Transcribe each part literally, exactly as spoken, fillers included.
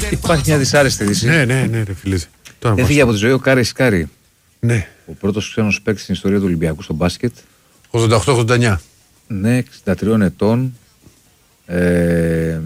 Υπάρχει μια δυσάρεστη είδηση. Ναι, ναι, ναι, ρε φίλε. Έφυγε από τη ζωή ο Κάρι Σκάρι. Ναι. Ο πρώτος ξένος παίκτης στην ιστορία του Ολυμπιακού στο μπάσκετ. ογδόντα οκτώ ογδόντα εννιά. Ναι, εξήντα τριών ετών. Ε,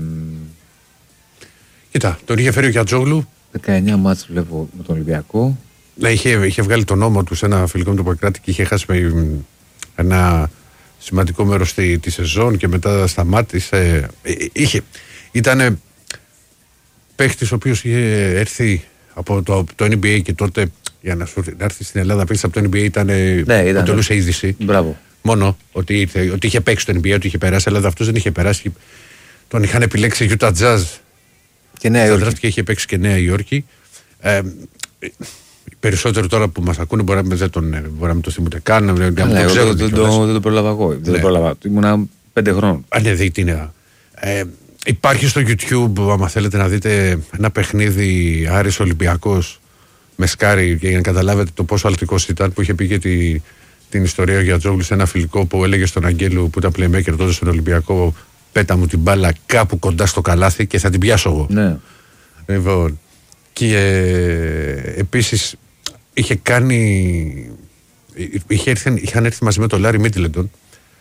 Κοίτα, τον είχε φέρει ο Γιατζόγλου. δεκαεννιά μάτς βλέπω με τον Ολυμπιακό. Ναι, είχε, είχε βγάλει τον νόμο του σε ένα φιλικό με τον Ποκράτη και είχε χάσει με ένα σημαντικό μέρος τη, τη σεζόν και μετά σταμάτησε. Είχε, ήτανε παίχτης ο οποίος είχε έρθει από το, το N B A και τότε για να, σου, να έρθει στην Ελλάδα παίχτης από το N B A ήταν, ναι, ήταν αποτελούσε είδηση. Μπράβο. Μόνο ότι, ήρθε, ότι είχε παίξει το N B A, ότι είχε περάσει, αλλά αυτός δεν είχε περάσει. Τον είχαν επιλέξει Utah Jazz και Νέα Υόρκη. Και είχε παίξει και Νέα Υόρκη. Ε, Περισσότερο τώρα που μας ακούνε μπορεί να τον, μπορεί να μην το θυμούνται καν. Δεν το πρόλαβα εγώ. Δεν το πρόλαβα. Ήμουνα πέντε χρόνων. Αν ναι, δείτε είναι. Ε, υπάρχει στο YouTube, άμα θέλετε να δείτε ένα παιχνίδι Άρης Ολυμπιακός με Σκάρι για να καταλάβετε το πόσο αλτικός ήταν, που είχε πει και τη, την ιστορία για Τζόγλου σε ένα φιλικό που έλεγε στον Αγγέλου που ήταν playmaker τότε στον Ολυμπιακό, πέτα μου την μπάλα κάπου κοντά στο καλάθι και θα την πιάσω εγώ. Ναι. Λοιπόν, και ε, επίσης είχε κάνει είχε έρθει, είχαν έρθει μαζί με τον Λάρι Μίτλεντον.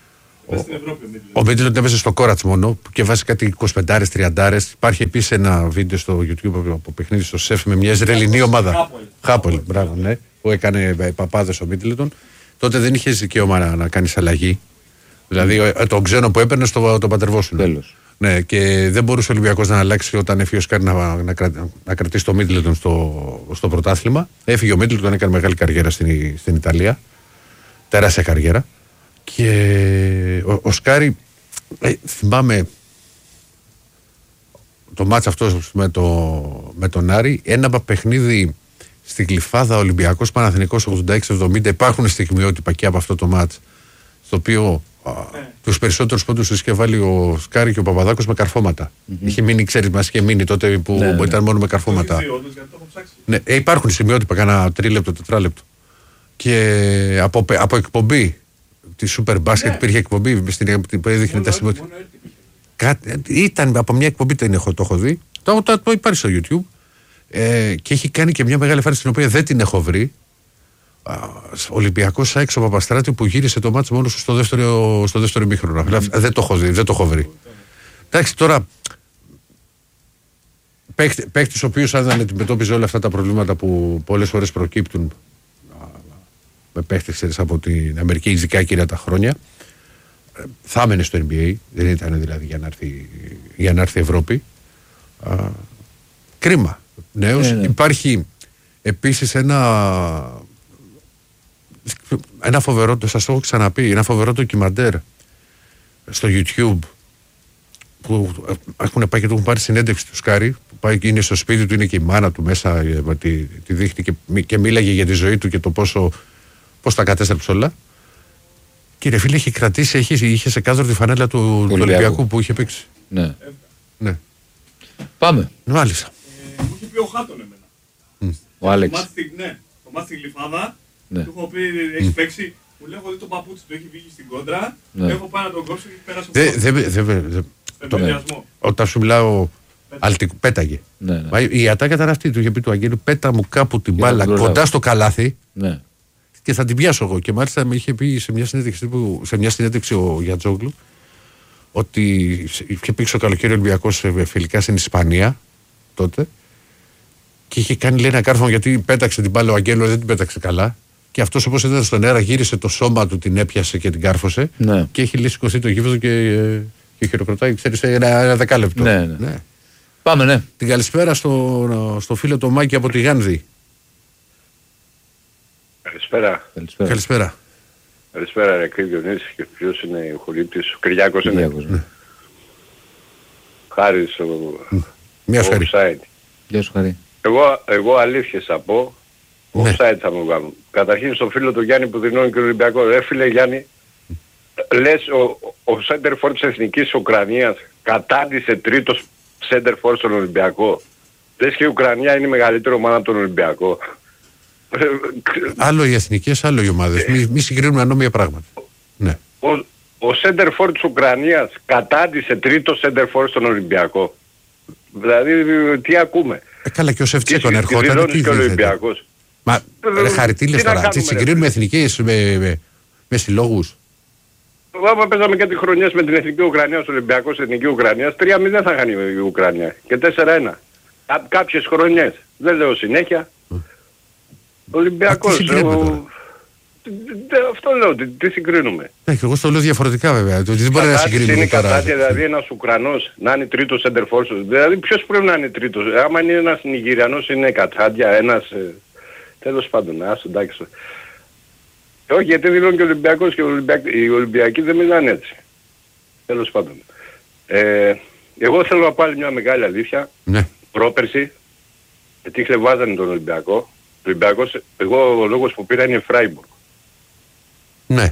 Ο Μίτλεντον έπαιζε στο Κόρατς μόνο και βάζει κάτι είκοσι πέντε τριάντα. Υπάρχει επίσης ένα βίντεο στο YouTube από παιχνίδι στο ΣΕΦ με μια Ισραηλινή ομάδα. Χάπολ, μπράβο, ναι, που έκανε παπάδες ο Μίτλεντον. Τότε δεν είχε δικαίωμα να, να κάνει αλλαγή. Δηλαδή τον ξένο που έπαιρνε το, το πατερβόσουν. Τέλος. Ναι, και δεν μπορούσε ο Ολυμπιακός να αλλάξει όταν έφυγε ο Σκάρι να, να, να, να κρατήσει το Μίτλετον στο, στο πρωτάθλημα. Έφυγε ο Μίτλετον, έκανε μεγάλη καριέρα στην, στην Ιταλία. Τεράστια καριέρα. Και ο, ο Σκάρι, ε, θυμάμαι το μάτς αυτό με, το, με τον Άρη, ένα παιχνίδι στην Γλυφάδα Ολυμπιακός Παναθηναϊκός ογδόντα έξι εβδομήντα. Υπάρχουν στιγμιότυπα και από αυτό το μάτς, στο οποίο ναι. Τους περισσότερους πόντους τους είχε βάλει ο Σκάρι και ο Παπαδάκος με καρφώματα. Mm-hmm. Είχε μείνει, ξέρεις, μας είχε μείνει τότε που ναι, ήταν ναι. μόνο με καρφώματα. Ναι, ε, υπάρχουν σημειότυπα, κάνα τρίλεπτο, τετράλεπτο. Και από, από εκπομπή τη Super Basket ναι. υπήρχε εκπομπή στην, που έδειχνε τα σημειότυπα. Ήταν από μια εκπομπή, το έχω, το έχω δει. Το, το, το υπάρχει στο YouTube. Ε, και έχει κάνει και μια μεγάλη εμφάνιση την οποία δεν την έχω βρει. Ολυμπιακός Σάιξ ο Παπαστράτη που γύρισε το μάτς μόνο στο δεύτερο, στο δεύτερο ημίχρονο. Mm. Δεν το έχω δει, δεν το έχω βρει. Εντάξει, τώρα παίκτης ο οποίος αν αντιμετώπιζε όλα αυτά τα προβλήματα που πολλές φορές προκύπτουν με παίκτες από την Αμερική, ειδικά εκείνα τα χρόνια, θα έμενε στο N B A. Δεν ήταν δηλαδή για να έρθει, για να έρθει η Ευρώπη. Α, κρίμα. Νέος. Yeah, yeah. Υπάρχει επίσης ένα ένα φοβερό, σας το έχω ξαναπεί, ένα φοβερό ντοκιμαντέρ στο YouTube που έχουν πάει και του έχουν πάρει συνέντευξη του Σκάρι, που πάει και είναι στο σπίτι του, είναι και η μάνα του μέσα, τη, τη δείχνει και, και μίλαγε για τη ζωή του και το πόσο πώς τα κατέστρεψε όλα. Κύριε φίλε, έχει κρατήσει, έχει, είχε σε κάδρο τη φανέλα του, του Ολυμπιακού. Ολυμπιακού που είχε παίξει. Ναι. ναι. Πάμε. Μάλιστα. Ε, μου είχε πει ο Χάτον εμένα. Mm. Ο Άλεξ. Το μάτι, ναι, το μάτι στη Γλυφάδα. Ναι. Του έχω πει, έχει παίξει. Μου λέει, έχω δει το παπούτσι του, έχει βγει στην κόντρα. Ναι. Έχω πάει να τον κόψω και πέρασε από τον όταν σου μιλάω, πέταγε. Ναι, ναι. Η ατάκα ήταν αυτή, του είχε πει του Αγγέλου, πέτα μου κάπου την μπάλα κοντά στο καλάθι ναι. και θα την πιάσω εγώ. Και μάλιστα με είχε πει σε μια συνέντευξη, σε μια συνέντευξη ο Γιατζόγλου ότι είχε πει στο καλοκαίρι Ολυμπιακός φιλικά στην Ισπανία τότε. Και είχε κάνει λέει ένα κάρφωμα γιατί πέταξε την μπάλα ο Αγγέλου, δεν την πέταξε καλά. Και αυτός όπως ήταν στον αέρα γύρισε το σώμα του, την έπιασε και την κάρφωσε. Ναι. Και έχει λέει σηκωθεί το γήπεδο και, και χειροκροτάει, ξέρεις, ένα, ένα δεκάλεπτο. Ναι, ναι. Ναι. Πάμε, ναι. Την καλησπέρα στο, στο φίλο το Μάκη από τη Γάνδη. Καλησπέρα. Καλησπέρα. Καλησπέρα. Καλησπέρα, ρε Κρύβιονής. Και ποιος είναι ο χολύπτης, ο Κυριάκος είναι. Ναι. Χάρης, ο... Μια χαρή. Γεια σου Χαρή. Εγώ, εγώ αλήθειες θα πω, ναι. offside θα μου κάνουν. Καταρχήν στον φίλο του Γιάννη που δηλώνει και ο Ολυμπιακό. Ρε φίλε Γιάννη, λες ο, ο center for της Εθνικής Ουκρανίας κατάντησε τρίτος center for στον Ολυμπιακό. Λες και η Ουκρανία είναι η μεγαλύτερη ομάδα από τον Ολυμπιακό. Άλλο οι εθνικές, άλλο οι ομάδες. Μη, μη συγκρίνουμε ανώμια πράγματα. Ναι. Ο, ο center for της Ουκρανίας κατάντησε τρίτος center for στον Ολυμπιακό. Δηλαδή τι ακούμε. Ε, καλά και ο Σεφτσέκον ερχόταν. Τι και ο Ολυμπιακός. Μα ρε Χαριτήλες τώρα, τι συγκρίνουμε εθνικές με, με, με συλλόγους. Άμα παίζαμε κάτι χρονιές με την Εθνική Ουκρανία, στο Ολυμπιακός Εθνική Ουκρανίας, τρία μηδέν θα κάνει η Ουκρανία και τέσσερα ένα. Κά, κάποιες χρονιές. Δεν λέω συνέχεια. Mm. Ολυμπιακός. Αυτό λέω, τι, τι συγκρίνουμε. Ναι, και εγώ στο λέω διαφορετικά βέβαια. Το, δεν μπορεί να συγκρίνουμε είναι τώρα. Κατάτια, δηλαδή ένας Ουκρανός να είναι τρίτος σεντερφόρ. Δηλαδή ποιος πρέπει να είναι τρίτος. Άμα είναι ένας Νιγηριανός είναι Κατάτια, ένας... Ε, τέλος πάντων, ας εντάξει. Όχι, γιατί δηλώνει και ο Ολυμπιακός και οι Ολυμπιακοί δεν μιλάνε έτσι. Τέλος πάντων. Ε, εγώ θέλω να πω άλλη μια μεγάλη αλήθεια. Ναι. Πρόπερση, γιατί χλεβάζανε τον Ολυμπιακό. Ο Ολυμπιακός, εγώ ο λόγος που πήρα είναι Φράιμπουργκ. Ναι.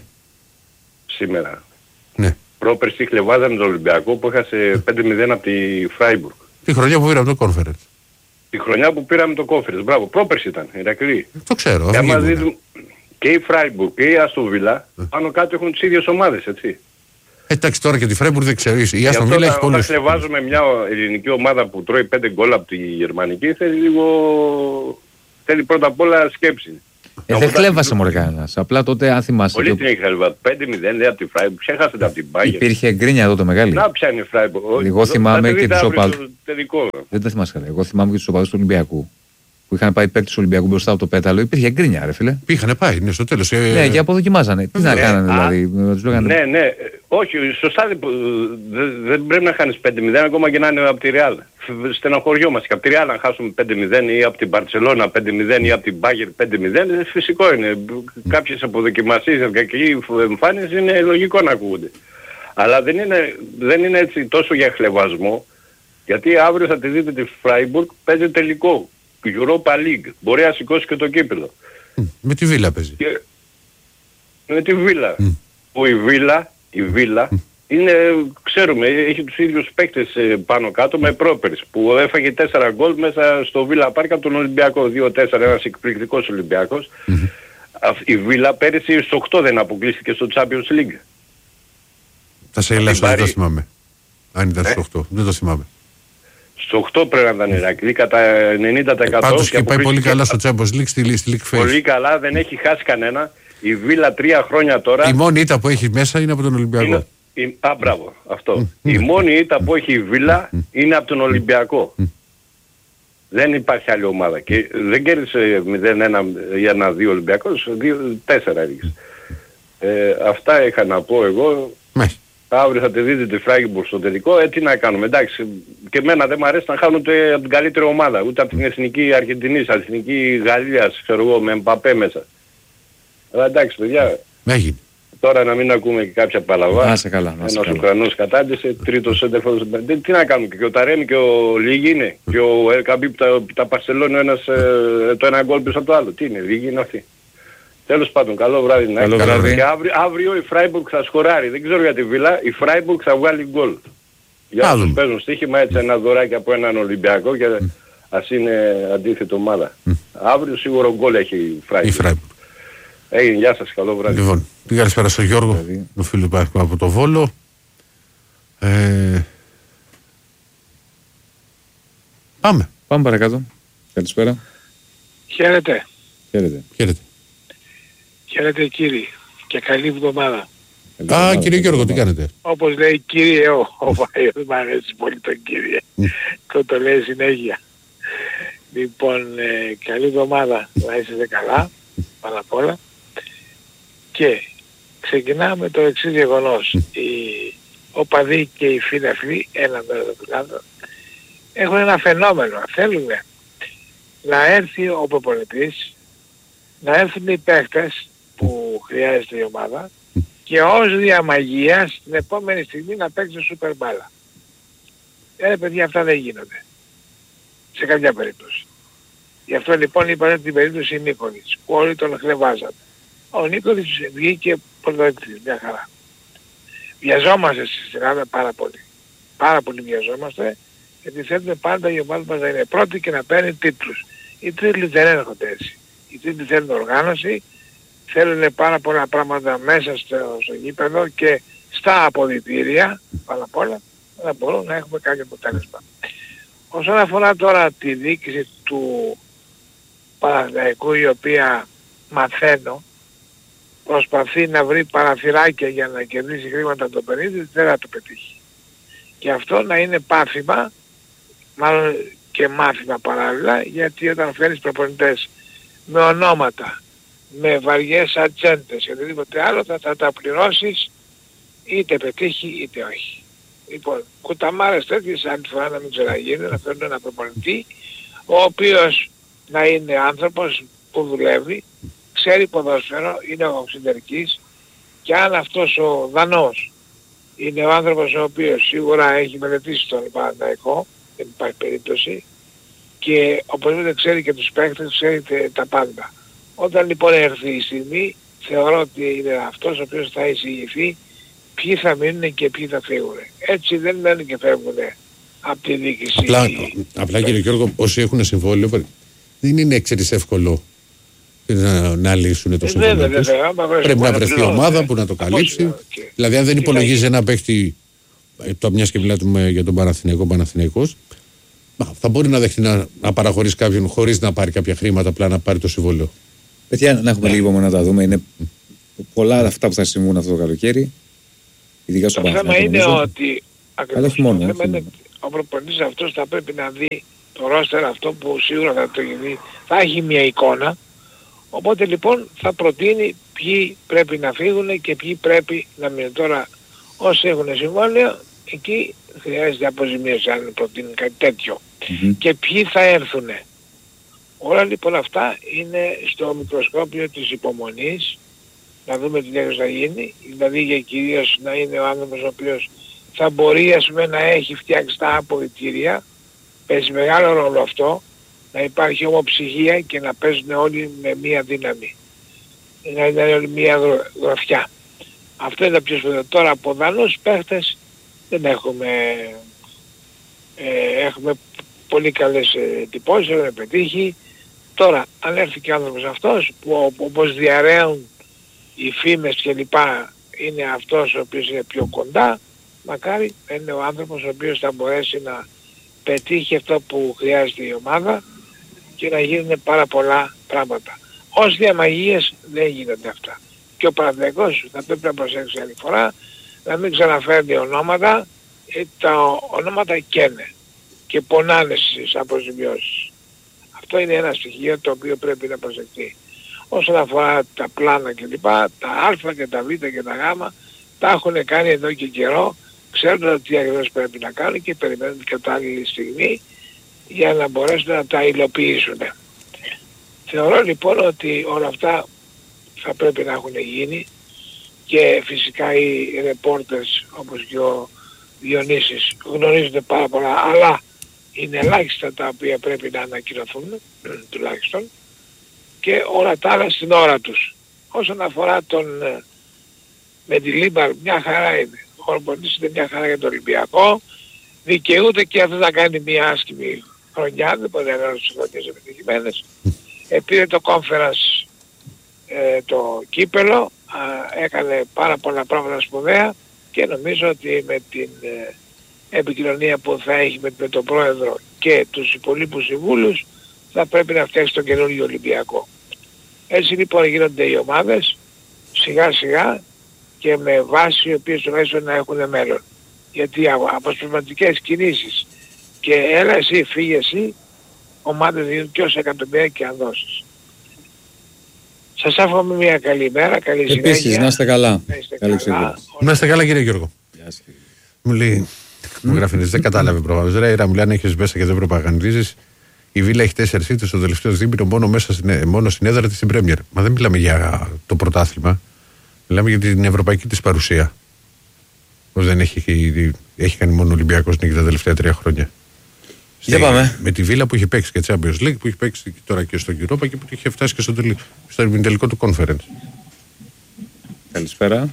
Σήμερα. Ναι. Πρόπερση χλεβάζανε τον Ολυμπιακό που έχασε πέντε μηδέν από τη Φράιμπουργκ. Τη χρονιά που πήραμε το Conference. Τη χρονιά που πήραμε το Conference. Μπράβο. Πρόπερση ήταν. Ηρακλή. Το ξέρω. Και άμα δείτε, και η Φράιμπουργκ και η Αστον Βίλα πάνω κάτω έχουν τις ίδιες ομάδες, έτσι. Εντάξει τώρα και τη Φράιμπουργκ δεν ξέρω. Η Αστον Βίλα έχει πολλές. Όταν χλεβάζουμε μια ελληνική ομάδα που τρώει πέντε γκολ από τη γερμανική θέλει λίγο... θέλει πρώτα απ' όλα σκέψη. Ε, δεν χλέβασε μωρέ κανένας. Απλά τότε αν θυμάσαι... Πολύ την έχει χλεβάσει. πέντε μηδέν λέει από τη Φράιμπουργκ. Ξέχασετε από την Bayern. Υπήρχε γκρίνια εδώ το μεγάλη. Να πιάνει η Φράιμπουργκ. Εγώ θυμάμαι και τους οπαδούς. Δεν τα θυμάσαι καλά. Εγώ θυμάμαι και τους οπαδούς του Ολυμπιακού. Που είχαν πάει παίκτες του Ολυμπιακού μπροστά από το πέταλο, υπήρχε γκρίνια, ρε φίλε. Είχαν πάει, ναι, στο τέλος. Ε... Ναι, και αποδοκιμάζανε. Τι να κάνανε δηλαδή. Ναι, ναι, όχι, σωστά δεν πρέπει να χάνεις πέντε μηδέν ακόμα και να είναι από τη Ρεάλ. Στενοχωριόμαστε. Από τη Ρεάλ αν χάσουμε πέντε μηδέν ή από την Μπαρτσελώνα πέντε μηδέν ή από την Bayern πέντε μηδέν, φυσικό είναι. Κάποιες αποδοκιμασίες, κακή εμφάνιση είναι λογικό να ακούγονται. Αλλά δεν είναι, δεν είναι έτσι τόσο για χλεβασμό, γιατί αύριο θα τη δείτε τη Φράιμπουργκ, παίζει τελικό. Europa League. Μπορεί να σηκώσει και το κύπελλο. Με τη Βίλα παίζει. Και... με τη Βίλα. Mm. Που η Βίλα, η Βίλα mm. είναι, ξέρουμε, έχει τους ίδιους παίκτες πάνω κάτω με πρόπερς. Που έφαγε τέσσερα γκολ μέσα στο Βίλα Πάρκ από τον Ολυμπιακό. δύο τέσσερα, ένας εκπληκτικός Ολυμπιακός. Mm-hmm. Η Βίλα πέρυσι στο οκτώ δεν αποκλείστηκε στο Champions League. Θα σε ελάσω, δεν το θυμάμαι. Αν ήταν στο οκτώ, δεν το θυμάμαι. Στο οκτώ πρέπει να ήταν Ηρακλή, κατά ενενήντα τοις εκατό. Ε, πάντως και πάει πολύ καλά στο Champions League, στη League Phase. Πολύ καλά, δεν έχει χάσει κανένα. Η Βίλα τρία χρόνια τώρα... Η μόνη ήττα που έχει μέσα είναι από τον Ολυμπιακό. Είναι, η, α, μπράβο, αυτό. Η μόνη ήττα που έχει η Βίλα είναι από τον Ολυμπιακό. Δεν υπάρχει άλλη ομάδα. Και δεν κέρδισε μηδέν ένα ή ένα δύο Ολυμπιακός, δύο τέσσερα έδειξε. Ε, αυτά είχα να πω εγώ. Μες. Αύριο θα τη δείτε τη Φράιμπουργκ στο τελικό, ε, τι να κάνουμε, εντάξει, και εμένα δεν μου αρέσει να χάνουν ούτε από την καλύτερη ομάδα, ούτε από την Εθνική Αργεντινής, από την Εθνική Γαλλίας, ξέρω εγώ, με Μπαπέ μέσα. Αλλά εντάξει παιδιά, Έγινε. τώρα να μην ακούμε και κάποια παλαβά, να σε καλά, να σε ένας Ουκρανός κατάντησε, τρίτος σέντερφορ, τι να κάνουμε, και ο Ταρέμι και ο Λίγη είναι, και ο Ελκαμπή που τα, τα παρσελώνει ο ένας, ε, το ένα γκολ πίσω από το άλλο, τι είναι, Λίγη είναι αυτή. Τέλος πάντων, καλό βράδυ να καλό βράδυ. Και αύριο, αύριο η Φράιμπουργκ θα σκοράρει. Δεν ξέρω για τη Βίλα, η Φράιμπουργκ θα βγάλει γκολ. Για όσους παίζουν στοίχημα έτσι ένα δωράκι από έναν Ολυμπιακό και mm. ας είναι αντίθετο ομάδα. Mm. Αύριο σίγουρο γκολ έχει η Φράιμπουργκ. Έγινε, γεια σας, καλό βράδυ. Λοιπόν, την καλησπέρα στο Γιώργο, το φίλο που από το Βόλο. Ε... Πάμε. Πάμε παρακάτω. Καλησπέρα. Χαίρετε. Χαίρετε. Χαίρετε. Χαίρετε κύριοι και καλή εβδομάδα. Α, κύριε Γιώργο, τι κάνετε? Όπως λέει κύριε ο, ο Βάιος, μου αρέσει πολύ τον κύριε. Το το λέει συνέχεια. Λοιπόν, ε, καλή εβδομάδα, να είστε καλά, πάνω απ' όλα. Και ξεκινάμε το εξής γεγονός. Οι οπαδοί και οι φίλοι, ένα μέρος του κάτω, έχουν ένα φαινόμενο. Θέλουν να έρθει ο προπονητής, να έρθουν οι παίχτες που χρειάζεται η ομάδα και ως διαμαγείας την επόμενη στιγμή να παίξει σούπερ μπάλα. Ε, παιδιά, αυτά δεν γίνονται. Σε κάποια περίπτωση. Γι' αυτό λοιπόν είπα την περίπτωση Νίκολης, που όλοι τον χλεβάζαν. Ο Νίκολης βγήκε πρωτοετής, μια χαρά. Βιαζόμαστε στη Ελλάδα πάρα πολύ. Πάρα πολύ βιαζόμαστε, γιατί θέλουμε πάντα η ομάδα μας να είναι πρώτη και να παίρνει τίτλους. Οι τίτλοι δεν έρχονται έτσι. Οι τίτλοι θέλουν οργάνωση, θέλουν πάρα πολλά πράγματα μέσα στο, στο γήπεδο και στα αποδυτήρια, πάνω απ' όλα, να μπορούν να έχουμε κάποιο αποτέλεσμα. Όσον αφορά τώρα τη διοίκηση του Παναθηναϊκού, η οποία μαθαίνω προσπαθεί να βρει παραθυράκια για να κερδίσει χρήματα το πενήντα, δεν θα το πετύχει. Και αυτό να είναι πάθημα, μάλλον και μάθημα παράλληλα, γιατί όταν φέρεις προπονητές με ονόματα, με βαριές ατζέντες και οτιδήποτε άλλο, θα, θα τα πληρώσεις είτε πετύχει είτε όχι. Λοιπόν, κουταμάρες τέτοιες άλλη φορά να μην ξαναγίνει, να φέρουν ένα προπονητή, ο οποίος να είναι άνθρωπος που δουλεύει, ξέρει ποδόσφαιρο, είναι ο οξυντερικής, και αν αυτός ο Δανός είναι ο άνθρωπος ο οποίος σίγουρα έχει μελετήσει τον Παναθηναϊκό, δεν υπάρχει περίπτωση, και οπωσδήποτε ξέρει και τους παίκτες, ξέρει τα πάντα. Όταν λοιπόν έρθει η στιγμή, θεωρώ ότι είναι αυτός ο οποίος θα εισηγηθεί ποιοι θα μείνουν και ποιοι θα φύγουν. Έτσι δεν μένουν και φεύγουν από τη διοίκηση. Απλά, απλά κύριε Γιώργο, όσοι έχουν συμβόλαιο, δεν είναι εξαιρετικά εύκολο να, να λύσουν το συμβόλαιο τους. Πρέπει να βρεθεί ομάδα που να το καλύψει. Και... δηλαδή αν δεν υπολογίζει ένα παίχτη, το μιας και μιλάμε για τον Παναθηναϊκό, Παναθηναϊκός, θα μπορεί να δεχτεί να, να παραχωρήσει κάποιον χωρίς να πάρει κάποια χρήματα, απλά να πάρει το συμβόλαιο. Παιδιά, να έχουμε λίγο μόνο να τα δούμε. Είναι πολλά αυτά που θα συμβούν αυτό το καλοκαίρι. Ειδικά στο Παναθηναϊκό. Το θέμα είναι ότι ακριβώς, μόνο, το είναι, ο προπονητής αυτός θα πρέπει να δει το ρόστερ αυτό που σίγουρα θα το δει. Θα έχει μια εικόνα. Οπότε λοιπόν θα προτείνει ποιοι πρέπει να φύγουν και ποιοι πρέπει να μείνουν. Τώρα όσοι έχουν συμβόλαιο, εκεί χρειάζεται αποζημίωση αν προτείνει κάτι τέτοιο. Mm-hmm. Και ποιοι θα έρθουν. Όλα λοιπόν αυτά είναι στο μικροσκόπιο της υπομονής, να δούμε τι λέγος θα γίνει, δηλαδή για κυρίως να είναι ο άνθρωπος ο οποίος θα μπορεί ας πούμε να έχει φτιάξει τα αποδυτήρια, παίζει μεγάλο ρόλο αυτό, να υπάρχει ομοψυχία και να παίζουν όλοι με μία δύναμη, να είναι όλοι μία γραφιά. Αυτό είναι το πιο σπουδαίο. Τώρα από Δανούς παίχτες δεν έχουμε, ε, έχουμε πολύ καλές εντυπώσεις, έχουμε πετύχει. Τώρα αν έρθει και ο άνθρωπος αυτός που όπως διαρρέουν οι φήμες και λοιπά είναι αυτός ο οποίος είναι πιο κοντά, μακάρι είναι ο άνθρωπος ο οποίος θα μπορέσει να πετύχει αυτό που χρειάζεται η ομάδα και να γίνουν πάρα πολλά πράγματα. Ως διαμαγείες δεν γίνονται αυτά. Και ο Παναθηναϊκός θα πρέπει να προσέξει άλλη φορά να μην ξαναφέρνει ονόματα, γιατί τα ονόματα καίνε και πονάνε στις αποζημιώσεις. Αυτό είναι ένα στοιχείο το οποίο πρέπει να προσεχθεί. Όσον αφορά τα πλάνα κλπ, τα α και τα β και τα γ τα έχουν κάνει εδώ και καιρό, ξέρουν τι ακριβώς πρέπει να κάνουν και περιμένουν την κατάλληλη στιγμή για να μπορέσουν να τα υλοποιήσουν. Θεωρώ λοιπόν ότι όλα αυτά θα πρέπει να έχουν γίνει και φυσικά οι ρεπόρτες όπως και ο Διονύσης γνωρίζονται πάρα πολλά, αλλά είναι ελάχιστα τα οποία πρέπει να ανακοινωθούν τουλάχιστον, και όλα τα άλλα στην ώρα τους. Όσον αφορά τον Μεντιλίμπαρ, μια χαρά είναι. Ο προπονητής είναι μια χαρά για τον Ολυμπιακό. Δικαιούται και αυτό να κάνει μια άσχημη χρονιά, δεν μπορεί να είναι στις χρονιές επιτυχημένες. Επήρε το conference ε, το κύπελο, α, έκανε πάρα πολλά πράγματα σπουδαία και νομίζω ότι με την ε, επικοινωνία που θα έχει με, με τον πρόεδρο και τους υπολείπους συμβούλους θα πρέπει να φτιάξει τον καινούργιο Ολυμπιακό. Έτσι λοιπόν γίνονται οι ομάδες σιγά σιγά και με βάση οι οποίες τουλάχιστον να έχουν μέλλον. Γιατί από σπασματικές κινήσεις και έλα εσύ φύγε εσύ, ομάδες δίνουν και ως εκατομμύρια και αν δώσεις. Σας εύχομαι μια καλή μέρα, καλή συνέχεια. Επίσης, να είστε καλά. Να είστε καλά, καλά. Να είστε καλά κύριε Γιώργο. Γεια σας. Μου λέει, μου γράφει, δεν κατάλαβε προφανώς. Ρε Ήρα, μου λέει αν έχεις μέσα και δεν προπαγανδίζεις. Η Βίλα έχει τέσσερις ήττες στο τελευταίο δίμηνο μόνο, μέσα στην, μόνο στην έδρα της στην Πρέμιερ. Μα δεν μιλάμε για το πρωτάθλημα. Μιλάμε για την ευρωπαϊκή της παρουσία. Πώς δεν έχει, έχει κάνει μόνο Ολυμπιακός νίκη τα τελευταία τρία χρόνια. Για πάμε. Με τη Βίλα που είχε παίξει και Champions League, που είχε παίξει τώρα και στο Europa και που είχε φτάσει και στο, τελικό, στο τελικό του conference. Καλησπέρα.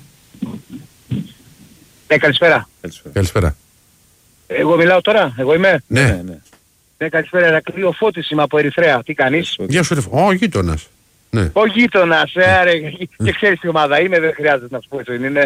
Ναι, καλησπέρα. Καλησπέρα. Καλησπέρα. Εγώ μιλάω τώρα, εγώ είμαι. Ναι. Ναι, ναι. Ναι, καλησπέρα, Ερακλή, ο Φώτης είμαι από Ερυθρέα. Τι κάνεις? Γεια σου ρε, ο γείτονας. Ναι. Ο γείτονας, ε, ρε, και ξέρεις τι ομάδα είναι, δεν χρειάζεται να σου πω έτσι είναι.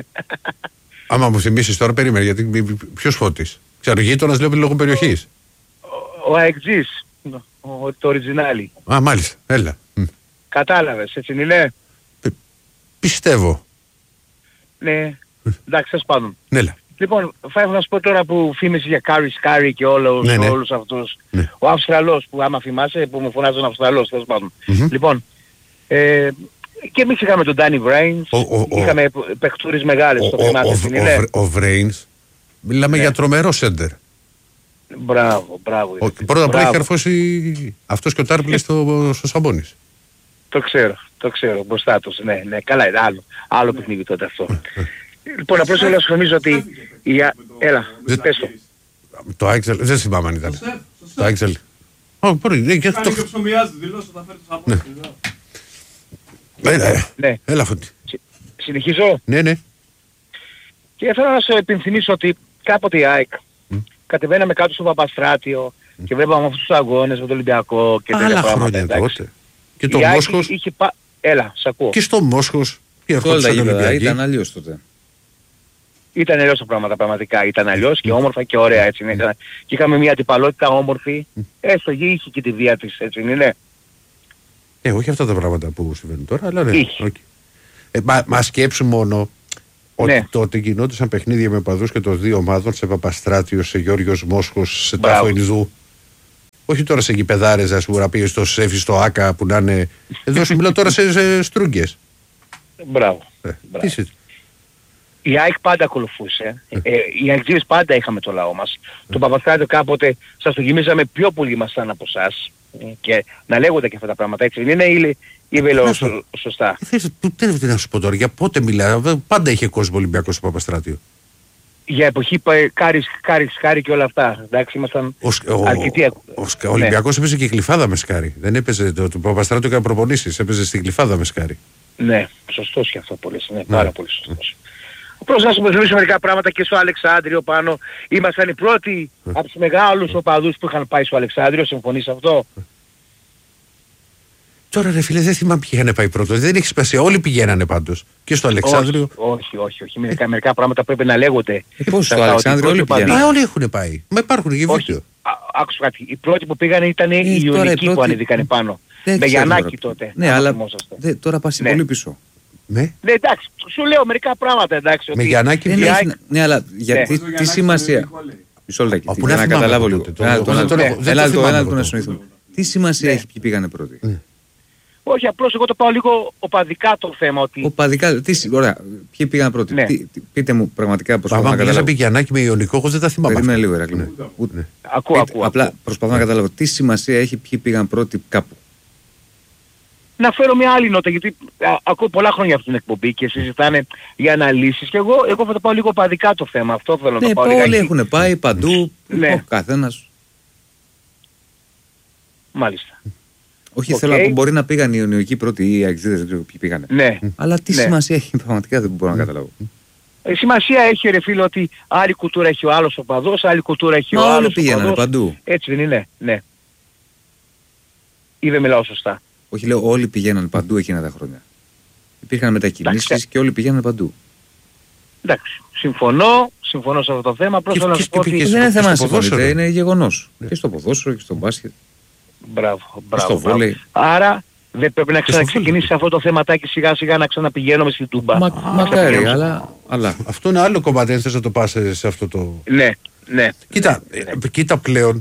Άμα μου θυμίσεις τώρα, περίμενε, γιατί ποιος Φώτης? Ξέρω, γείτονας λέω λόγω περιοχής. Ο, ο Αεκτζής, ο, το original. Α, μάλιστα, έλα. Κατάλαβες, έτσι είναι. Πι, πιστεύω. Ναι, εντάξει, σας πάντων. Ναι, έλα. Λοιπόν, θα ήθελα να σου πω τώρα που φήμισε για Κάρι Σκάρι και όλους, ναι, ναι. όλους αυτούς. Ναι. Ο Αυστραλός που άμα θυμάσαι, που μου φωνάζουν Αυστραλός, τέλος πάντων. Mm-hmm. Λοιπόν, ε, και εμείς είχαμε τον Ντάνι Βρέινς, είχαμε παιχτούρες μεγάλες στο θυμάται. Ο Βρέινς, μιλάμε ναι. για τρομερό σέντερ. Μπράβο, μπράβο. Ο, πρώτα απ' όλα έχει καρφώσει αυτός και ο Τάρπλης στο, στο Σαμπόνις. Το ξέρω, το ξέρω, μπροστά τους, ναι, ναι, καλά είναι, άλλο, άλλο παιχνίδι τότε αυτό. Λοιπόν, απλώς θέλω να σου νομίζω ότι η... Έλα, πες το. Το Άιξελ, δεν θυμάμαι αν ήταν. Το Άιξελ. Όχι, μπορεί, ναι, και Κάνει το... και ψωμιάζει, δηλώσει θα φέρει το Σαμπόνις. Έλα, ναι. έλα Φώτη. Συνεχίζω. Ναι, ναι. Και θέλω να σου επιθυμίσω ότι κάποτε η ΑΕΚ mm. κατεβαίναμε κάτω στο Παπαστράτιο mm. και βλέπαμε αυτούς τους αγώνες με το Ολυμπιακό και τέτοια πράγματα. Άλλα χρόνια τότε. Και το Μόσχος. Είχε πα... Έλα, σ' ακούω. Και στο Μόσχος. Ήταν αλλιώς τότε. Ήταν αλλιώς τα πράγματα πραγματικά. Ήταν αλλιώς και όμορφα και ωραία έτσι. Mm. Ήταν... Και είχαμε μια αντιπαλότητα όμορφη. Mm. Έστω και είχε και τη βία της έτσι, είναι. Ε, όχι αυτά τα πράγματα που συμβαίνουν τώρα, αλλά ναι. Okay. Ε, μα, μα σκέψου μόνο ότι ναι. τότε γινόντουσαν παιχνίδια με παδούς και των δύο ομάδων σε Παπαστράτιο, σε Γιώργος Μόσχος, σε Τάφο Ινδού. Όχι τώρα σε γηπεδάρες, ας πούμε, να πήγες στο Σέφι, στο Άκα που να είναι. Εδώ σου μιλάω τώρα σε, σε στρούγκες. Μπράβο. Ε, Μπράβο. Τι η ΑΕΚ πάντα ακολουθούσε. Ε. Ε, οι Αιγτζίδες πάντα είχαμε το λαό μας. Ε. Το Παπαστράτιο κάποτε σας το γυμίζαμε πιο πολύ ήμασταν από εσάς. Και να λέγονται και αυτά τα πράγματα, έτσι δεν είναι ή, ή βελό σω, σωστά. Θες, τι να σου πω τώρα, για πότε μιλάω, πάντα είχε κόσμο Ολυμπιακός στο Παπαστράτιο. Για εποχή Κάρις, Κάρις, Σκάρι και όλα αυτά, εντάξει, ήμασταν ο, αρκετοί. Ο, ο, ο Ολυμπιακός ναι. έπαιζε και κλειφάδα με Σκάρι, δεν έπαιζε, το, το Παπαστράτιο έκανε προπονήσεις, έπαιζε στην κλειφάδα με Σκάρι. Ναι, σωστός και αυτό πολύ, ναι, πάρα ναι. πολύ σωστός. Απλώς να σου προσθέσω μερικά πράγματα και στο Αλεξάνδριο πάνω. Ήμασταν οι πρώτοι mm. από τους μεγάλους οπαδούς που είχαν πάει στο Αλεξάνδριο, συμφωνείς αυτό? Τώρα ρε φίλε δεν θυμάμαι ποιοι είχαν πάει πρώτος, δεν έχει σημασία, όλοι πηγαίνανε πάντως. Και στο Αλεξάνδριο. Όχι, όχι, όχι, μερικά, μερικά πράγματα πρέπει να λέγονται. Ε, πώς στο Αλεξάνδριο όλοι πηγαίνανε. Α, όλοι έχουν πάει, μα υπάρχουν και βίντεο. Άκουσα κάτι, οι πρώτοι που πήγανε ήταν οι ε, Ιωνικοί που ανέβηκαν πάνω. Με Γιαννάκη τότε. Ναι, αλλά τώρα πας πολύ πίσω. Ναι. Ναι, εντάξει, σου λέω μερικά πράγματα, εντάξει. Με Γιαννάκη ναι, ναι, ναι, αλλά γιατί, τι σημασία... Μισό λεπτό, για να καταλάβω λίγο. Έλα το να συνοηθούμε. Τι σημασία έχει ποιοι πήγανε πρώτοι? Όχι, απλώς εγώ το πάω λίγο οπαδικά το θέμα. Ότι... Οπαδικά, τι, ωραία, ποιοι πήγαν πρώτοι. Ναι. Τι, πείτε μου πραγματικά προσπαθώ να καταλάβω. Αν πήγε Γιαννάκη με Ιωνικό, εγώ δεν τα θυμάμαι. Περίμενε λίγο, Ηρακλή. Ακούω, ακούω. Απλά προσπαθώ να καταλάβω τι σημασία έχει ποιοι πήγαν πρώτοι κάπου. Να φέρω μια άλλη νότα, γιατί α, ακούω πολλά χρόνια αυτή την εκπομπή και συζητάνε για αναλύσεις και εγώ, εγώ θα το πάω λίγο παδικά το θέμα, αυτό θέλω να ναι, το πάω όλοι λιγάκι. Έχουν πάει παντού, ναι. Ο καθένας. Μάλιστα. Όχι, okay. θέλω να πω, μπορεί να πήγαν οι Ιωνικοί πρώτοι ή οι Αιγτζίδες, δεν ξέρω ποιοι πήγανε. Ναι. Αλλά τι ναι. σημασία έχει πραγματικά δεν μπορώ να καταλάβω. Ε, σημασία έχει ρε φίλε ότι άλλη κουλτούρα έχει ο άλλος οπαδός, άλλη κουλτούρα έχει Μα ο άλλος όλοι πήγαιναν παντού. Έτσι δεν είναι, ναι. Ή δεν μιλάω σωστά. Όχι, λέω όλοι πηγαίναν παντού εκείνα τα χρόνια. Υπήρχαν μετακινήσεις και όλοι πηγαίναν παντού. Εντάξει, συμφωνώ, συμφωνώ σε αυτό το θέμα. Απλώς θέλω να σου πω ότι... Δεν είναι θέμα να συμφωνείτε, είναι γεγονός. Και στο ποδόσφαιρο και στο μπάσκετ. Μπράβο, μπράβο. Άρα δεν πρέπει να ξαναξεκινήσει αυτό το θεματάκι σιγά σιγά να ξαναπηγαίνουμε στην Τούμπα. Μα, μακάρι, αλλά, αλλά... Αυτό είναι άλλο κομμάτι, δεν θες να το πας σε αυτό το... Ναι, ναι. Κοίτα, ναι, ναι. κοίτα πλέον,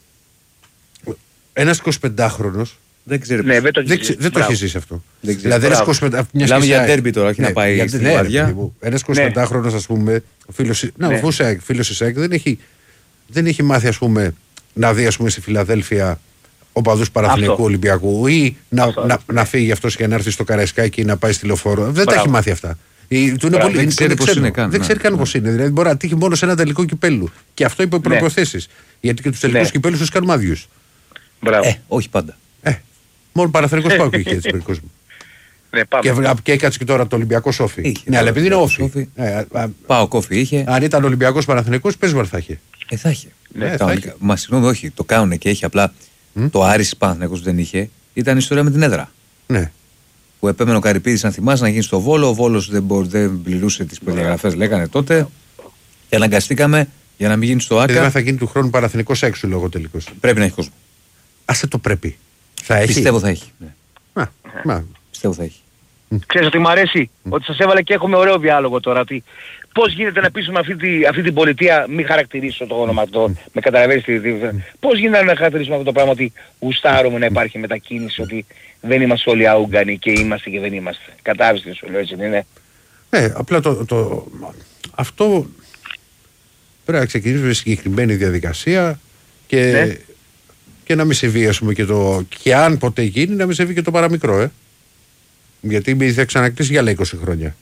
ένας εικοσιπεντάχρονος δεν ξέρω. Ναι, δεν το, δεν, δεν το έχει ζήσει αυτό. Δεν δηλαδή ένας εικοσιπεντάχρονος... Μιλάμε για ντέρμπι τώρα, όχι ναι, να πάει για, στην βαριά. Ένας εικοσιπεντάχρονος, ας πούμε, φίλος, ναι. να, ναι. φίλος της ΑΕΚ δεν έχει, δεν έχει μάθει, ας πούμε, να δει, ας πούμε, στη Φιλαδέλφια οπαδούς Παναθηναϊκού Ολυμπιακού ή να, να, να φύγει αυτός και να έρθει στο Καραϊσκάκι ή να πάει στη Λεωφόρο. Δεν Μπράβο. τα έχει μάθει αυτά. Η, του είναι πολύ, δεν ξέρει πώς είναι καν. Δεν ξέρει καν πώς είναι. Δηλαδή μπορεί να τύχει μόνο σε ένα τελικό κυπέλου. Και αυτό υπό προϋποθέσεις. Γιατί και τους τελικούς κυπέλους τους κάνουμε άδειους. Ε, όχι πάντα. Ε, μόνο Παναθηναϊκός Πάοκ είχε έτσι περί κόσμου. Ναι, πάμε. Και, και έκατσε και τώρα το Ολυμπιακό Σόφι. Είχε, ναι, αλλά επειδή είναι όφι. Ε, Πάω κόφι είχε. Αν ήταν Ολυμπιακός Παναθηναϊκός, πες μου θα είχε. Ε, θα είχε. Ναι, ε, θα είχε. Μα συγγνώμη, όχι. Το κάνουνε και έχει απλά. Mm? Το Άρης Παναθηναϊκός δεν είχε. Ήταν ιστορία με την έδρα. Ναι. Που επέμενε ο Καρυπίδης, αν θυμάσαι, να γίνει στο Βόλο. Ο Βόλος δεν, δεν πληρούσε τις προδιαγραφές, λέγανε τότε. Και αναγκαστήκαμε Για να μην γίνει στο ΆΚΑ. Δεν θα γίνει του χρόνου Παναθηναϊκός έξω λόγω τελικός. Πρέπει να έχει κόσμο. Άσε το πρέπει. Θα έχει. Πιστεύω θα έχει. Ναι. Μα, μα. Πιστεύω θα έχει. Ξέρεις ότι μου αρέσει, mm. ότι σας έβαλε και έχουμε ωραίο διάλογο τώρα. Ότι πώς γίνεται να πείσουμε αυτή, τη, αυτή την πολιτεία, μην χαρακτηρίσω το όνομα αυτό, mm. με καταλαβαίνεις τι. Mm. Πώς γίνεται να χαρακτηρίσουμε αυτό το πράγμα ότι γουστάρουμε να υπάρχει μετακίνηση, ότι δεν είμαστε όλοι Αούγγανοι και είμαστε και δεν είμαστε. Κατάλαβες τι σου λέω, έτσι δεν είναι. Ναι, απλά το, το, αυτό πρέπει να ξεκινήσουμε με συγκεκριμένη διαδικασία και, ναι. και να μην συμβεί, ας πούμε, και το. Και αν ποτέ γίνει, να μην συμβεί και το παραμικρό, ε. Γιατί θα ξανακλείσει για άλλα είκοσι χρόνια.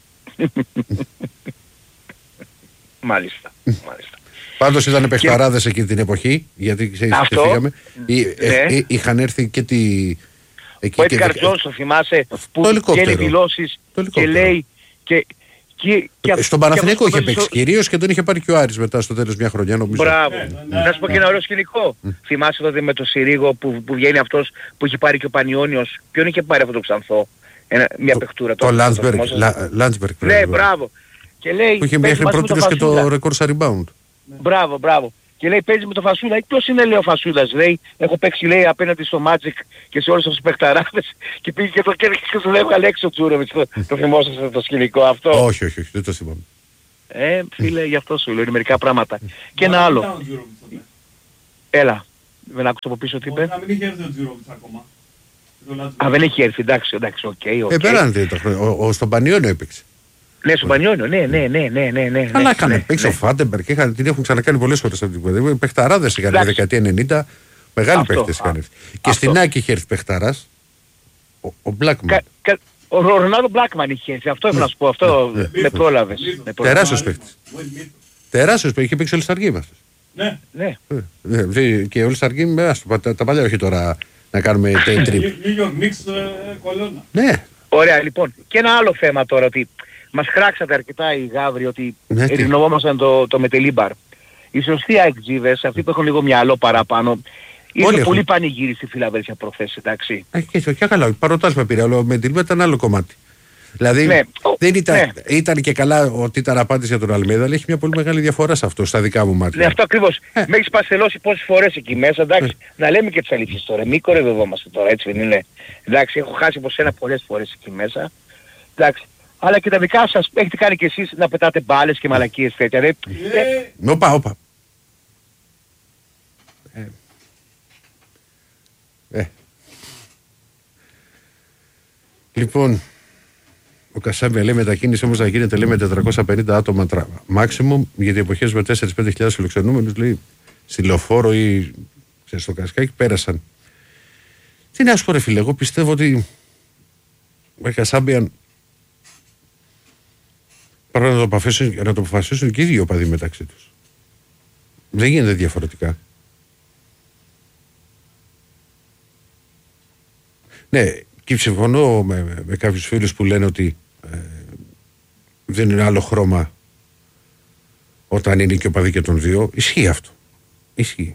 Μάλιστα, μάλιστα. Πάντως ήταν παιχταράδες και... εκείνη την εποχή, γιατί ξέρεις τι φύγαμε. Ναι. Ε, είχαν έρθει και τη... Ο Έντγκαρ Τζόνς, το θυμάσαι, που βγαίνει δηλώσεις και λέει... Και, και, και στον Παναθηναϊκό είχε παίξει κυρίως και τον είχε πάρει και ο Άρης μετά στο τέλος μια χρονιά, νομίζω. Μπράβο. Να σου πω και ένα ωραίο σκηνικό. Θυμάσαι τότε με το Συρίγο που, που βγαίνει αυτός που είχε πάρει και ο Πανιόνιος. Ποιον είχε πάρει αυτό το Ξανθό? Ένα, μια το, παιχτούρα. Το Λάντσμπεργκ. Ναι, μπράβο. Και λέει, που είχε μέχρι πρώτος και το ρεκόρ στα rebound. Μπράβο, μπράβο. Και λέει παίζει με το Φασούλα. Ποιος είναι, λέει, ο Φασούλας? Λέει, έχω παίξει, λέει, απέναντι στο Magic και σε όλους τους παιχταράδες και πήγε και το κέρδισε και του έβγαλε έξω ο Τζούροβιτς. Το, το θυμόσαστε το σκηνικό αυτό? Όχι, όχι, όχι, δεν το θυμάμαι. Ε, φίλε, γι' αυτό σου λέω, είναι μερικά πράγματα. Και ένα άλλο. Έλα, δεν άκουσα από πίσω τι είπε. Να μην είχε έρθει ο Τζούροβιτς ακόμα. Α, δεν έχει έρθει, εντάξει, εντάξει, οκ. Ε, πέρανε τα χρόνια. Ο στον Πανιόνιο έπαιξε. Ναι, στον Πανιόνιο, ναι, ναι, ναι, ναι, ναι, ναι. Αλλά είχαν παίξει ο Φάντεμπεργκ, την έχουν ξανακάνει πολλές φορές από την πορεία. Παιχταράδες είχαν τη δεκαετία ενενήντα, μεγάλοι παίχτες είχαν έρθει. Και στην Άκη είχε έρθει παιχταράς, ο Μπλάκμαν. Ο Ρονάλντο Μπλάκμαν είχε έρθει, αυτό ήθελα να σου πω, αυτό με πρόλαβες. Τεράστιος παίχτης. Τεράστιος παίχτης, είχε παίξει όλη Σταργή με αυτός. Ναι. Και όλη Σταργή, τα παλιά, όχι τώρα να κάνουμε τρίπ. Ναι. Ωραία, λοιπόν. Και ένα άλλο θέμα τώρα, ότι μας χράξατε αρκετά οι Γαύροι ότι ναι, ειρηνοβόμασταν το, το Μετελίμπαρ. Οι σωστοί αεκτζίδες, αυτοί που έχουν λίγο μυαλό παραπάνω, είναι πολύ πανηγύρι στη Φιλαδέλφια προχθές, εντάξει. Ε, και όχι, καλά, παροτάς με πήρε, αλλά ο Μετελίμπαρ ήταν άλλο κομμάτι. Δηλαδή ναι, δεν ήταν, ναι. ήταν και καλά ότι ήταν απάντηση για τον Αλμέιδα, αλλά έχει μια πολύ μεγάλη διαφορά σε αυτό, στα δικά μου μάτια. Ναι, αυτό ακριβώς. Ε. Με έχεις παστελώσει πόσες φορές εκεί μέσα, εντάξει. Ε. Να λέμε και τις αλήθειες τώρα, μη κορεδευόμαστε τώρα, έτσι δεν είναι? Εντάξει, έχω χάσει από σένα πολλές φορές εκεί μέσα. Εντάξει. Αλλά και τα δικά σας έχετε κάνει κι εσείς να πετάτε μπάλες και μαλακίες τέτοια. Ε. Όπα, όπα. Ε. Ε. Λοιπόν, ο Κασάμπια λέει μετακίνηση όμως να γίνεται, λέει, με τετρακόσια πενήντα άτομα maximum, γιατί εποχές με τέσσερις με πέντε χιλιάδες φιλοξενούμενους, λέει, στη Λεωφόρο ή στο Κασκάκι πέρασαν. Τι να σου πω, ρε φίλε, εγώ πιστεύω ότι ο Κασάμπια πρέπει να το αποφασίσουν, να το αποφασίσουν και οι δύο οπαδοί μεταξύ τους. Δεν γίνεται διαφορετικά. Ναι, και συμφωνώ με, με, με κάποιους φίλους που λένε ότι ε, δεν είναι άλλο χρώμα όταν είναι και ο παδί και των δύο. Ισχύει αυτό. Ισχύει.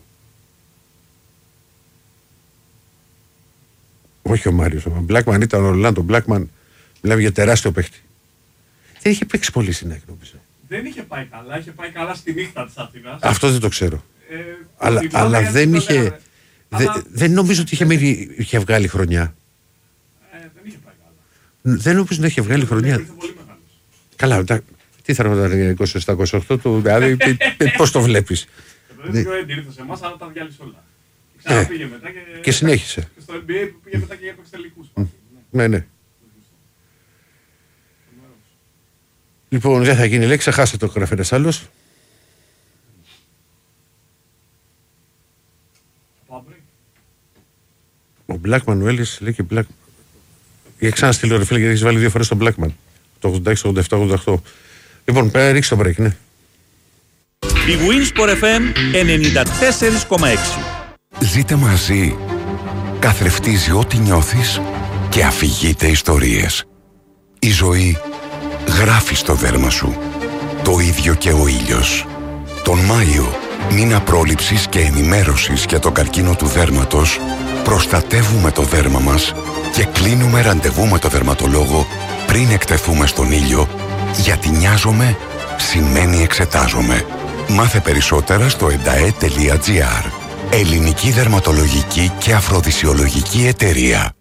Όχι ο Μάριος. Ο Μπλάκμαν ήταν ο Ρολάντο Μπλάκμαν. Μιλάμε για τεράστιο παίχτη. Δεν είχε παίξει πολύ συνέχεια, νομίζω. Δεν είχε πάει καλά. Είχε πάει καλά στη νύχτα της Αθήνας. Αυτό δεν το ξέρω. Ε, αλλά αλλά δεν είχε... Δε, αλλά... Δεν νομίζω ότι είχε, μείνει, είχε βγάλει χρονιά. Δεν είχε πάει καλά. Δεν νομίζω να είχε βγάλει χρονιά. Ήρθε πολύ μεγάλος. Καλά, τα, τι θα ρωτάνε για είκοσι επτά είκοσι οκτώ του, δηλαδή πώς το βλέπεις. Δεν ξέρω, ήρθε σε εμάς, αλλά τα διάλυσε όλα. Ξαναπήγε μετά και... Και συνέχισε. Και στο N B A πήγε μετά και έπαιξε τελικούς. Ναι, ναι. Λοιπόν, δεν θα γίνει λέξη, ξεχάστε το, γράφει ένας άλλος. Ο Μπλάκμαν, ο Έλλης λέει και Μπλάκμαν. Για ξαναστείλω, ρε φίλε, γιατί έχεις βάλει δύο φορές τον Μπλάκμαν. Το ογδόντα έξι, ογδόντα επτά, ογδόντα οκτώ. Λοιπόν, πέρα ρίξει το break, ναι. Η Winsport εφ εμ ενενήντα τέσσερα κόμμα έξι. Ζείτε μαζί. Καθρεφτίζει ό,τι νιώθεις και αφηγείται ιστορίες. Η ζωή γράφει στο δέρμα σου. Το ίδιο και ο ήλιος. Τον Μάιο, μήνα πρόληψης και ενημέρωσης για τον καρκίνο του δέρματος, προστατεύουμε το δέρμα μας και κλείνουμε ραντεβού με το δερματολόγο πριν εκτεθούμε στον ήλιο, γιατί νοιάζομαι σημαίνει εξετάζομαι. Μάθε περισσότερα στο εντα-ε τελεία τζι άρ. Ελληνική Δερματολογική και Αφροδισιολογική Εταιρεία.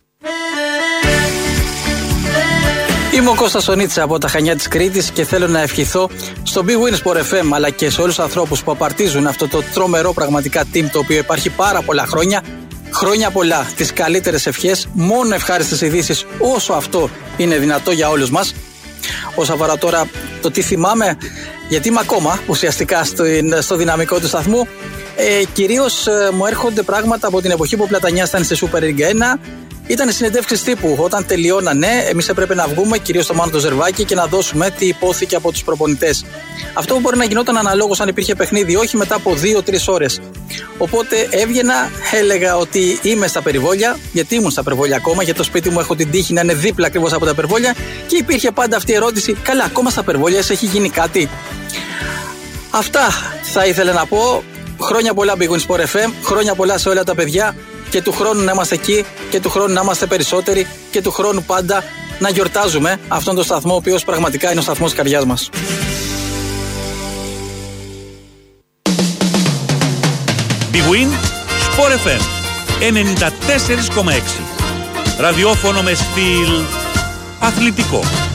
Είμαι ο Κώστας Σονίτσα από τα Χανιά της Κρήτης και θέλω να ευχηθώ στο Big Win Sport εφ εμ αλλά και σε όλους τους ανθρώπους που απαρτίζουν αυτό το τρομερό πραγματικά team το οποίο υπάρχει πάρα πολλά χρόνια. Χρόνια πολλά, τις καλύτερες ευχές, μόνο ευχάριστες ειδήσεις όσο αυτό είναι δυνατό για όλους μας. Όσον αφορά τώρα το τι θυμάμαι, γιατί είμαι ακόμα ουσιαστικά στο, στο δυναμικό του σταθμού, ε, κυρίως ε, μου έρχονται πράγματα από την εποχή που ο Πλατανιάς ήταν στη Super League ένα. Ήταν συνεντεύξεις τύπου. Όταν τελειώνανε, εμείς έπρεπε να βγούμε, κυρίως στο Μάνο το Ζερβάκι, και να δώσουμε τι υπόθηκε από τους προπονητές. Αυτό μπορεί να γινόταν αναλόγως αν υπήρχε παιχνίδι, όχι μετά από δύο τρεις ώρες. Οπότε έβγαινα, έλεγα ότι είμαι στα περιβόλια, γιατί ήμουν στα περιβόλια ακόμα, γιατί το σπίτι μου έχω την τύχη να είναι δίπλα ακριβώς από τα περιβόλια, και υπήρχε πάντα αυτή η ερώτηση: καλά, ακόμα στα περιβόλια, έχει γίνει κάτι? Αυτά θα ήθελα να πω. Χρόνια πολλά Big Win Sport εφ εμ, χρόνια πολλά σε όλα τα παιδιά. Και του χρόνου να είμαστε εκεί, και του χρόνου να είμαστε περισσότεροι, και του χρόνου πάντα να γιορτάζουμε αυτόν τον σταθμό, ο οποίος πραγματικά είναι ο σταθμός της καρδιάς μας. Big Win Sport εφ εμ ενενήντα τέσσερα κόμμα έξι. Ραδιόφωνο με στυλ αθλητικό.